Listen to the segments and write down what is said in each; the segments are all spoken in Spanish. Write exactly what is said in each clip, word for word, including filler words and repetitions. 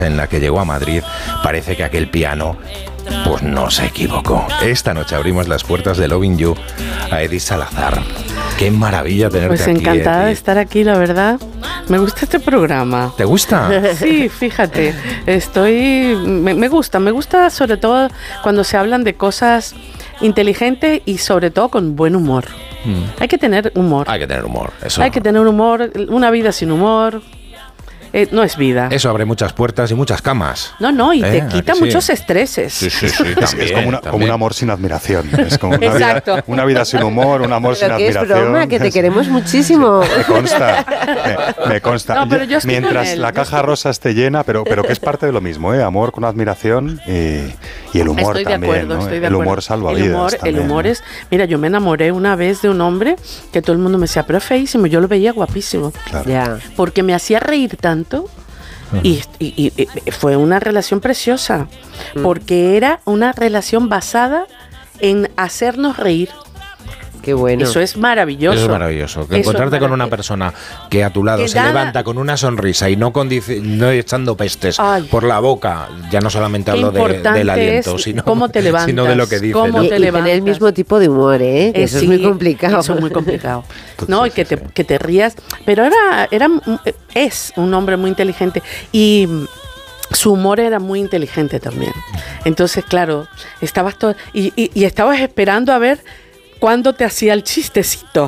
en la que llegó a Madrid, parece que aquel piano pues no se equivocó. Esta noche abrimos las puertas de Loving You a Edith Salazar. Qué maravilla tenerte pues aquí. Pues encantada Edith. de estar aquí, la verdad. Me gusta este programa. ¿Te gusta? Sí, fíjate. Estoy... Me, me gusta, me gusta sobre todo cuando se hablan de cosas inteligentes y sobre todo con buen humor. Mm. Hay que tener humor. Hay que tener humor. Eso. Hay que tener humor. Una vida sin humor... Eh, no es vida. Eso abre muchas puertas y muchas camas. No, no, y eh, te quita muchos sí? estreses. Sí, sí, sí. También, es es como, una, como un amor sin admiración. Es como una Exacto. vida, una vida sin humor, un amor pero sin que admiración. Es broma, que te queremos muchísimo. Me consta, me, me consta. No, pero yo estoy Mientras la caja rosa esté llena, pero, pero que es parte de lo mismo, ¿eh? Amor con admiración y, y el humor estoy también. De acuerdo, ¿no? estoy de el acuerdo. humor salva el vidas. Humor, también, el humor ¿no? es... Mira, yo me enamoré una vez de un hombre que todo el mundo me decía, pero es feísimo. Yo lo veía guapísimo. Claro. Ya. Porque me hacía reír tanto. Y, y, y fue una relación preciosa, porque era una relación basada en hacernos reír. Qué bueno. Eso es maravilloso. Eso es maravilloso. Que Eso encontrarte es con una persona que a tu lado que se nada... levanta con una sonrisa y no, condici... no echando pestes Ay. por la boca. Ya no solamente hablo de, del aliento, sino, cómo te levantas, sino de lo que dice. cómo ¿no? te y, y tener el mismo tipo de humor, ¿eh? Que eh eso sí, es muy complicado. Eso es muy complicado. No, y que te, sí. que te rías. Pero era, era, es un hombre muy inteligente. Y... su humor era muy inteligente también. Entonces, claro, estabas todo y, y, y estabas esperando a ver cuándo te hacía el chistecito.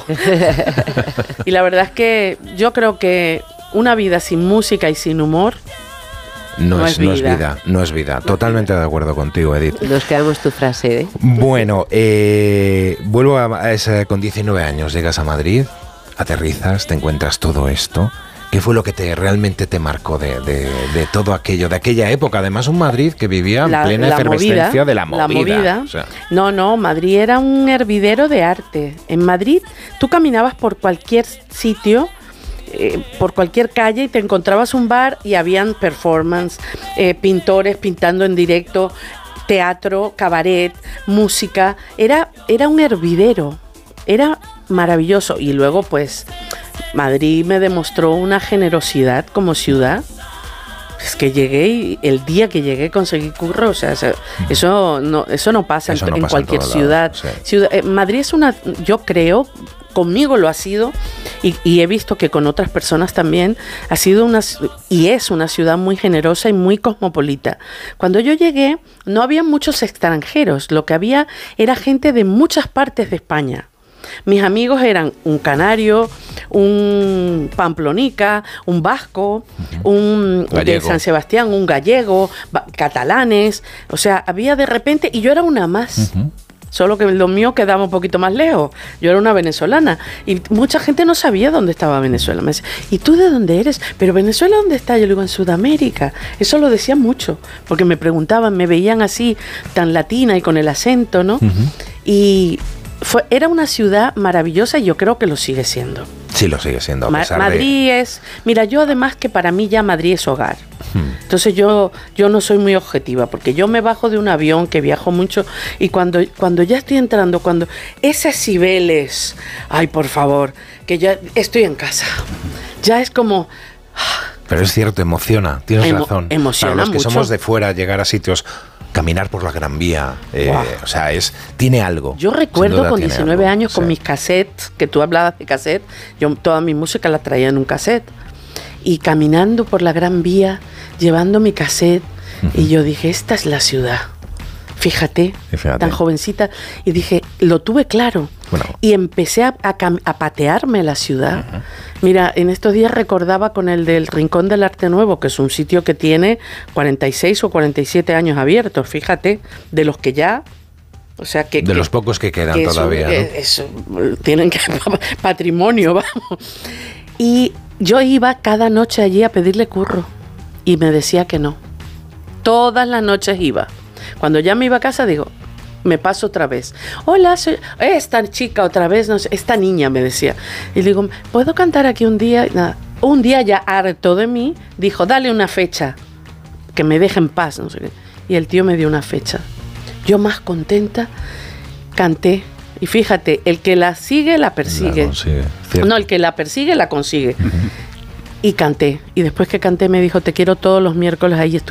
Y la verdad es que yo creo que una vida sin música y sin humor no, no, es, es no es vida. vida. No es vida. Totalmente de acuerdo contigo, Edith. Nos quedamos tu frase, ¿eh? Bueno, eh, vuelvo a, a esa, con diecinueve años llegas a Madrid, aterrizas, te encuentras todo esto. ¿Qué fue lo que te realmente te marcó de, de, de todo aquello, de aquella época? Además, un Madrid que vivía la, en plena la efervescencia movida, de la movida. La movida. O sea. No, no, Madrid era un hervidero de arte. En Madrid tú caminabas por cualquier sitio, eh, por cualquier calle y te encontrabas un bar y habían performance, eh, pintores pintando en directo, teatro, cabaret, música. Era, era un hervidero. Era maravilloso. Y luego, pues... Madrid me demostró una generosidad como ciudad. Es que llegué y el día que llegué conseguí curro, o sea, eso no, eso no pasa, eso en, no en pasa cualquier en ciudad. lado, sí. ciudad eh, Madrid es una, yo creo, conmigo lo ha sido y, y he visto que con otras personas también ha sido una y es una ciudad muy generosa y muy cosmopolita. Cuando yo llegué no había muchos extranjeros, lo que había era gente de muchas partes de España. Mis amigos eran un canario, un pamplonica, un vasco, uh-huh. un gallego. De San Sebastián, un gallego, ba- catalanes. O sea, había de repente, y yo era una más. Uh-huh. Solo que lo mío quedaba un poquito más lejos. Yo era una venezolana. Y mucha gente no sabía dónde estaba Venezuela. Me decía, ¿y tú de dónde eres? ¿Pero Venezuela dónde está? Yo le digo, en Sudamérica. Eso lo decían mucho. Porque me preguntaban, me veían así, tan latina y con el acento, ¿no? Uh-huh. Y... Fue, era una ciudad maravillosa y yo creo que lo sigue siendo. Sí, lo sigue siendo. A Ma- pesar Madrid de... es... Mira, yo además que para mí ya Madrid es hogar. Hmm. Entonces yo, yo no soy muy objetiva porque yo me bajo de un avión que viajo mucho y cuando, cuando ya estoy entrando, cuando esas Cibeles, ay, por favor, que ya estoy en casa. Ya es como... Pero es cierto, emociona, tienes Emo- razón. Emociona Para los que mucho. somos de fuera, llegar a sitios... Caminar por la Gran Vía, eh, wow. o sea, es tiene algo. Yo recuerdo con diecinueve algo. años sí. con mis cassettes, que tú hablabas de cassette, yo toda mi música la traía en un cassette, y caminando por la Gran Vía, llevando mi cassette, uh-huh. y yo dije, esta es la ciudad. Fíjate, fíjate, tan jovencita, y dije, lo tuve claro. Bueno. Y empecé a, a, a patearme la ciudad. Uh-huh. Mira, en estos días recordaba con el del Rincón del Arte Nuevo, que es un sitio que tiene cuarenta y seis o cuarenta y siete años abiertos, fíjate, de los que ya... O sea que, de que, los pocos que quedan que todavía, eso, ¿no? Eso, tienen que patrimonio, vamos. Y yo iba cada noche allí a pedirle curro y me decía que no. Todas las noches iba. Cuando ya me iba a casa, digo, me paso otra vez. Hola, soy esta chica otra vez, no sé, esta niña me decía. Y le digo, ¿puedo cantar aquí un día? Nada. Un día ya harto de mí, dijo, dale una fecha, que me deje en paz, no sé qué. Y el tío me dio una fecha. Yo más contenta, canté. Y fíjate, el que la sigue, la persigue. La consigue, no, el que la persigue, la consigue. Uh-huh. Y canté. Y después que canté me dijo, te quiero todos los miércoles, ahí estuve.